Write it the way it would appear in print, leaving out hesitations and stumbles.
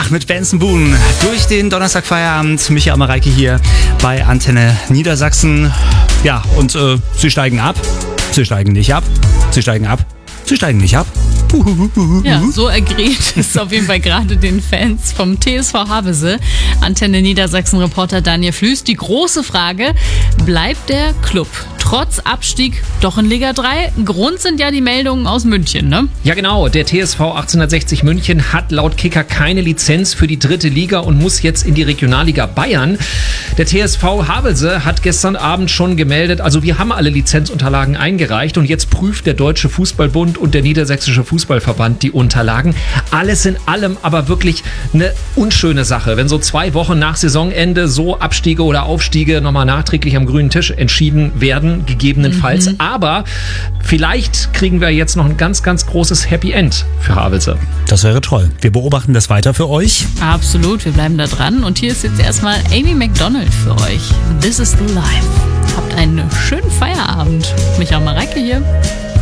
mit Benson Boone durch den Donnerstagfeierabend. Micha und Mareike hier bei Antenne Niedersachsen. Ja, und sie steigen ab. Sie steigen nicht ab. Sie steigen ab. Sie steigen nicht ab. Ja, so ergräbt ist auf jeden Fall gerade den Fans vom TSV Havelse. Antenne Niedersachsen-Reporter Daniel Flüß. Die große Frage, bleibt der Club trotz Abstieg doch in Liga 3? Grund sind ja die Meldungen aus München, ne? Ja genau, der TSV 1860 München hat laut Kicker keine Lizenz für die 3. Liga und muss jetzt in die Regionalliga Bayern. Der TSV Havelse hat gestern Abend schon gemeldet, also wir haben alle Lizenzunterlagen eingereicht und jetzt prüft der Deutsche Fußballbund und der Niedersächsische Fußballverband die Unterlagen. Alles in allem aber wirklich eine unschöne Sache, wenn so 2 Wochen nach Saisonende so Abstiege oder Aufstiege nochmal nachträglich am grünen Tisch entschieden werden, gegebenenfalls. Aber vielleicht kriegen wir jetzt noch ein ganz, ganz großes Happy End für Havelse. Das wäre toll. Wir beobachten das weiter für euch. Absolut, wir bleiben da dran. Und hier ist jetzt erstmal Amy Macdonald für euch. This is the life. Habt einen schönen Feierabend. Micha und Mareike hier.